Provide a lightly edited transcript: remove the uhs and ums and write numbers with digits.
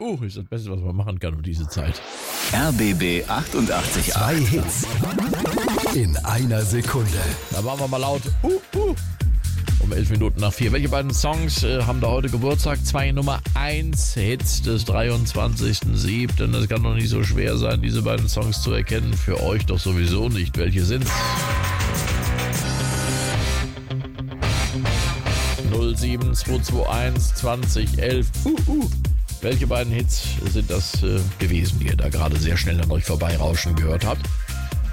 Ist das Beste, was man machen kann um diese Zeit. RBB 88.8. 2 Hits in einer Sekunde. Da machen wir mal laut. Um 11 Minuten nach 4. Welche beiden Songs haben da heute Geburtstag? 2 Nummer 1 Hits des 23.07. Das kann doch nicht so schwer sein, diese beiden Songs zu erkennen. Für euch doch sowieso nicht. Welche sind's? 07221 2011. Welche beiden Hits sind das gewesen, die ihr da gerade sehr schnell an euch vorbeirauschen gehört habt?